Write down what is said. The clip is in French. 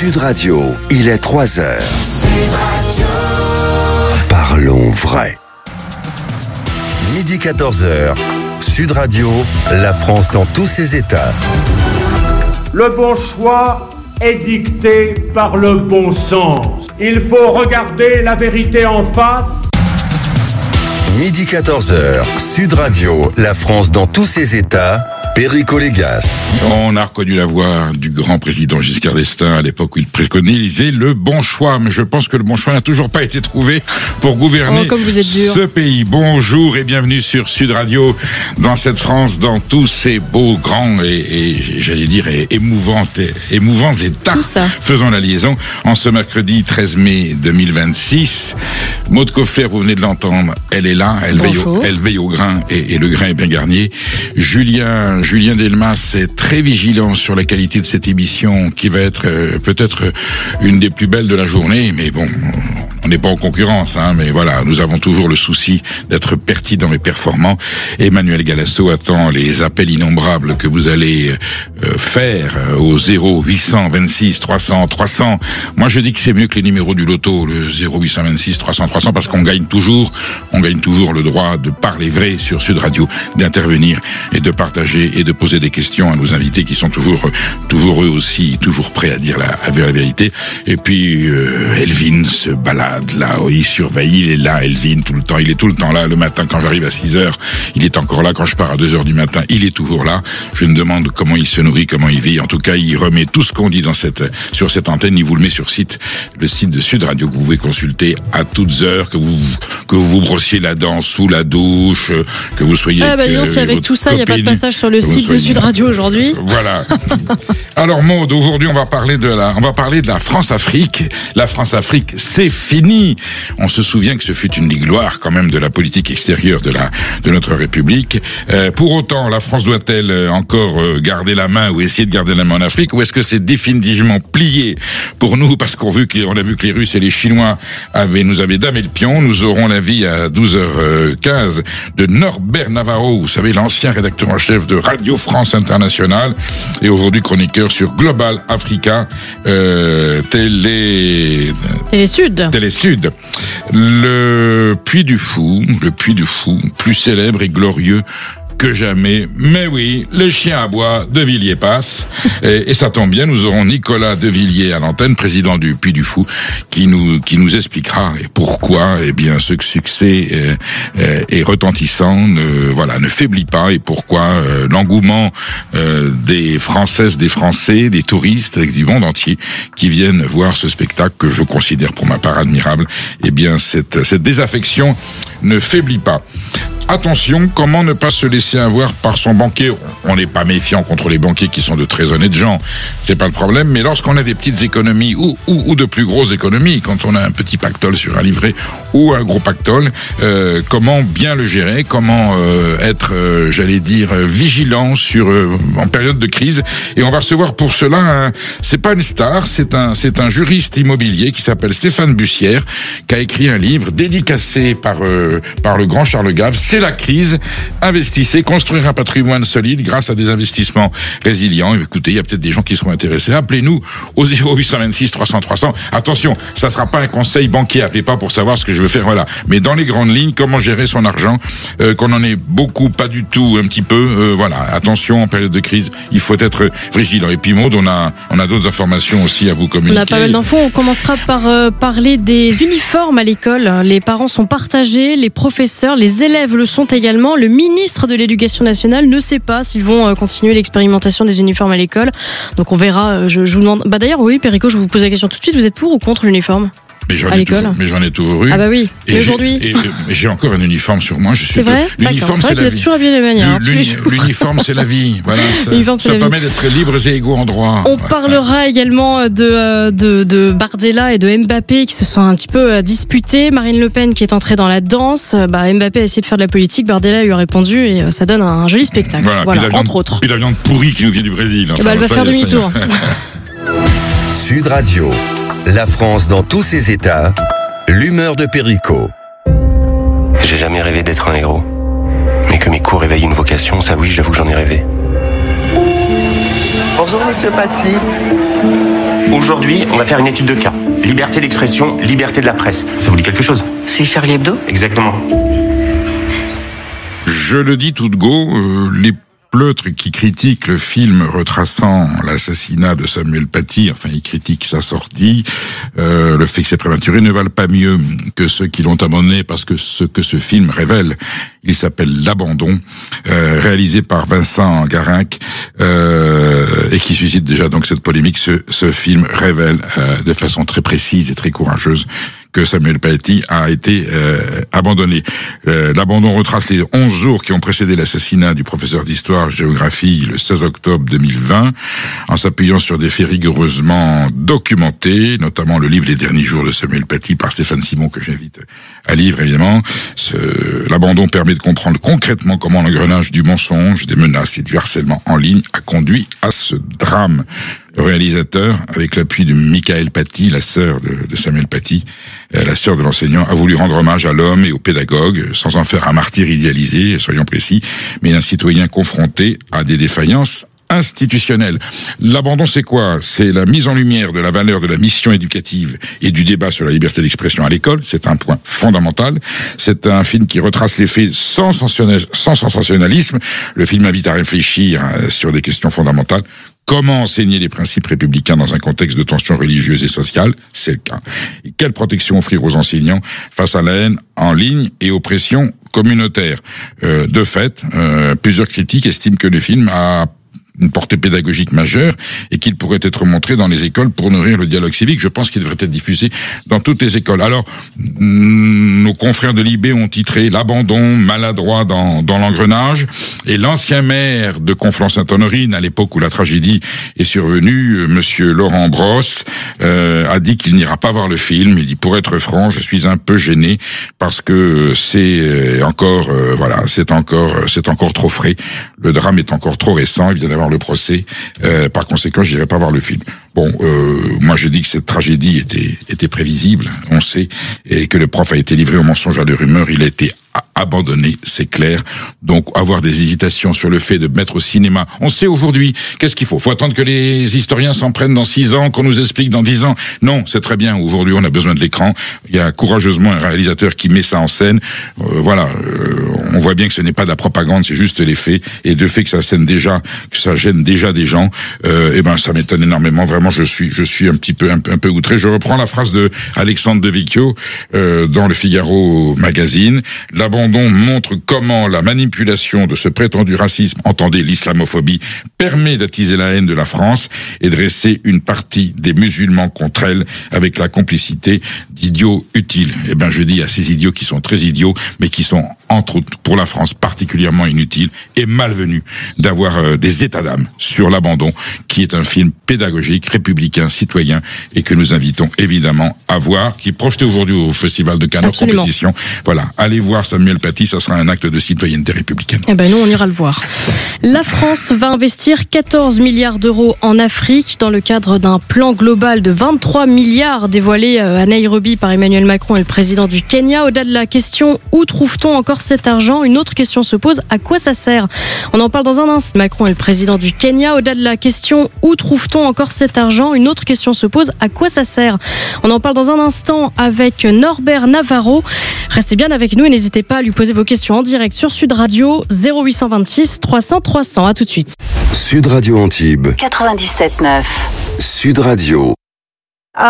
Sud Radio, il est 3h. Sud Radio. Parlons vrai. Midi 14h, Sud Radio, la France dans tous ses états. Le bon choix est dicté par le bon sens. Il faut regarder la vérité en face. Midi 14h, Sud Radio, la France dans tous ses états. Perico Légas. On a reconnu la voix du grand président Giscard d'Estaing à l'époque où il préconisait le bon choix. Mais je pense que le bon choix n'a toujours pas été trouvé pour gouverner ce pays. Bonjour et bienvenue sur Sud Radio, dans cette France, dans tous ces beaux, grands et j'allais dire émouvants états. Faisons la liaison en ce mercredi 13 mai 2026. Maude Koffler, vous venez de l'entendre, elle est là, elle veille au grain et le grain est bien garni. Julien Delmas est très vigilant sur la qualité de cette émission qui va être peut-être une des plus belles de la journée, mais bon, on n'est pas en concurrence, mais voilà, nous avons toujours le souci d'être pertinents et performants. Emmanuel Galasso attend les appels innombrables que vous allez faire au 0826 300 300. Moi, je dis que c'est mieux que les numéros du loto, le 0826 300 300, parce qu'on gagne toujours le droit de parler vrai sur Sud Radio, d'intervenir et de partager et de poser des questions à nos invités qui sont toujours eux aussi, toujours prêts à dire la vérité. Et puis, Elvin se balade là, il surveille, il est là, Elvin, tout le temps. Il est tout le temps là. Le matin, quand j'arrive à 6h, il est encore là. Quand je pars à 2h du matin, il est toujours là. Je me demande comment il se nourrit, comment il vit. En tout cas, il remet tout ce qu'on dit sur cette antenne. Il vous le met sur le site de Sud Radio que vous pouvez consulter à toutes heures, que vous brossiez la dent sous la douche, que vous soyez si avec tout ça, il n'y a pas de passage sur le site de Sud Radio aujourd'hui. Voilà. Alors Maude, aujourd'hui on va parler de la France-Afrique. La France-Afrique, c'est fini. On se souvient que ce fut une des gloires quand même de la politique extérieure de notre République. Pour autant, la France doit-elle encore garder la main ou essayer de garder la main en Afrique, ou est-ce que c'est définitivement plié pour nous, parce qu'on a vu que les Russes et les Chinois nous avaient damé le pion. Nous aurons l'avis à 12h15 de Norbert Navarro, vous savez, l'ancien rédacteur en chef de Radio France Internationale et aujourd'hui chroniqueur sur Global Africa Télé Sud. Le Puy du Fou, plus célèbre et glorieux que jamais. Mais oui, le chien à bois de Villiers passe. Et ça tombe bien, nous aurons Nicolas de Villiers à l'antenne, président du Puy du Fou, qui nous expliquera pourquoi, ce succès est retentissant, ne faiblit pas, et pourquoi l'engouement des Françaises, des Français, des touristes du monde entier qui viennent voir ce spectacle que je considère pour ma part admirable, cette désaffection ne faiblit pas. Attention, comment ne pas se laisser avoir par son banquier? On n'est pas méfiant contre les banquiers qui sont de très honnêtes gens, c'est pas le problème, mais lorsqu'on a des petites économies ou de plus grosses économies, quand on a un petit pactole sur un livret ou un gros pactole, comment bien le gérer, comment être, vigilant en période de crise. Et on va recevoir pour cela, c'est pas une star, c'est un juriste immobilier qui s'appelle Stéphane Bussière, qui a écrit un livre dédicacé par le grand Charles Gave. C'est la crise. Investissez, construire un patrimoine solide grâce à des investissements résilients. Écoutez, il y a peut-être des gens qui seront intéressés. Appelez-nous au 0826 300 300. Attention, ça sera pas un conseil banquier. Appelez pas pour savoir ce que je veux faire. Voilà. Mais dans les grandes lignes, comment gérer son argent, qu'on en ait beaucoup, pas du tout, un petit peu. Attention, en période de crise, il faut être vigilant. Et puis Maude, on a d'autres informations aussi à vous communiquer. On a pas mal d'infos. On commencera par parler des uniformes à l'école. Les parents sont partagés, les professeurs, les élèves le sont également. Le ministre de l'Éducation nationale ne sait pas s'ils vont continuer l'expérimentation des uniformes à l'école. Donc on verra. Je vous demande. D'ailleurs, oui, Perico, je vous pose la question tout de suite. Vous êtes pour ou contre l'uniforme ? Mais j'en ai toujours eu. Ah bah oui. Et aujourd'hui j'ai encore un uniforme sur moi. C'est vrai. L'uniforme, c'est la vie. Vous êtes toujours habillé de la manière. L'uniforme, c'est la vie. Voilà. Ça permet d'être libres et égaux en droit. On parlera également de Bardella et de Mbappé qui se sont un petit peu disputés. Marine Le Pen qui est entrée dans la danse. Mbappé a essayé de faire de la politique. Bardella lui a répondu et ça donne un joli spectacle. Voilà, entre autres. Puis la viande pourrie qui nous vient du Brésil. Elle va faire demi-tour. Sud Radio. La France dans tous ses états, l'humeur de Perico. J'ai jamais rêvé d'être un héros. Mais que mes cours éveillent une vocation, ça oui, j'avoue que j'en ai rêvé. Bonjour Monsieur Paty. Aujourd'hui, on va faire une étude de cas. Liberté d'expression, liberté de la presse. Ça vous dit quelque chose? C'est Charlie Hebdo? Exactement. Je le dis tout de go, les pleutres qui critiquent le film retraçant l'assassinat de Samuel Paty, enfin ils critiquent sa sortie, le fait que c'est prématuré, ne valent pas mieux que ceux qui l'ont abandonné, parce que ce que ce film révèle, il s'appelle L'Abandon, réalisé par Vincent Garinck, et qui suscite déjà donc cette polémique. Ce film révèle de façon très précise et très courageuse que Samuel Paty a été abandonné. L'abandon retrace les 11 jours qui ont précédé l'assassinat du professeur d'histoire-géographie le 16 octobre 2020, en s'appuyant sur des faits rigoureusement documentés, notamment le livre Les derniers jours de Samuel Paty par Stéphane Simon, que j'invite à lire évidemment. L'abandon permet de comprendre concrètement comment l'engrenage du mensonge, des menaces et du harcèlement en ligne a conduit à ce drame. Le réalisateur, avec l'appui de Michael Paty, la sœur de Samuel Paty, la sœur de l'enseignant, a voulu rendre hommage à l'homme et au pédagogue, sans en faire un martyr idéalisé, soyons précis, mais un citoyen confronté à des défaillances institutionnelle. L'abandon, c'est quoi? C'est la mise en lumière de la valeur de la mission éducative et du débat sur la liberté d'expression à l'école. C'est un point fondamental. C'est un film qui retrace les faits sans sensationnalisme. Le film invite à réfléchir sur des questions fondamentales. Comment enseigner les principes républicains dans un contexte de tension religieuse et sociale? C'est le cas. Et quelle protection offrir aux enseignants face à la haine en ligne et aux pressions communautaires? De fait, plusieurs critiques estiment que le film a une portée pédagogique majeure et qu'il pourrait être montré dans les écoles pour nourrir le dialogue civique. Je pense qu'il devrait être diffusé dans toutes les écoles. Alors, nos confrères de Libé ont titré L'abandon maladroit dans l'engrenage, et l'ancien maire de Conflans-Sainte-Honorine, à l'époque où la tragédie est survenue, monsieur Laurent Brosse, a dit qu'il n'ira pas voir le film. Il dit, pour être franc, je suis un peu gêné parce que c'est encore trop frais. Le drame est encore trop récent. Il vient d'avoir le procès. Par conséquent, j'irai pas voir le film. Bon, moi je dis que cette tragédie était prévisible. On sait, et que le prof a été livré au mensonge, à des rumeurs. Il a été abandonné, c'est clair. Donc, avoir des hésitations sur le fait de mettre au cinéma. On sait aujourd'hui, qu'est-ce qu'il faut? Faut attendre que les historiens s'en prennent dans 6 ans, qu'on nous explique dans 10 ans. Non, c'est très bien. Aujourd'hui, on a besoin de l'écran. Il y a courageusement un réalisateur qui met ça en scène. On voit bien que ce n'est pas de la propagande, c'est juste les faits. Et de fait que ça gêne déjà des gens, ça m'étonne énormément. Vraiment, je suis un peu outré. Je reprends la phrase de Alexandre Devecchio, dans le Figaro magazine. L'abandon montre comment la manipulation de ce prétendu racisme, entendez l'islamophobie, permet d'attiser la haine de la France et de dresser une partie des musulmans contre elle avec la complicité d'idiots utiles. Je dis à ces idiots qui sont très idiots, mais qui sont entre autres pour la France particulièrement inutiles et malvenus d'avoir des états d'âme sur L'abandon, qui est un film pédagogique, républicain, citoyen, et que nous invitons évidemment à voir, qui est projeté aujourd'hui au Festival de Cannes en compétition. Voilà, allez voir Samuel Paty, ça sera un acte de citoyenneté républicaine. Nous, on ira le voir. La France va investir 14 milliards d'euros en Afrique dans le cadre d'un plan global de 23 milliards dévoilé à Nairobi par Emmanuel Macron et le président du Kenya. Au-delà de la question, où trouve-t-on encore cet argent? Une autre question se pose, à quoi ça sert? On en parle dans un instant. Macron et le président du Kenya. Au-delà de la question, où trouve-t-on encore cet argent? Une autre question se pose, à quoi ça sert? On en parle dans un instant avec Norbert Navarro. Restez bien avec nous et n'hésitez pas à lui poser vos questions en direct sur Sud Radio, 0826 300 300. À tout de suite. Sud Radio Antibes 97.9. Sud Radio.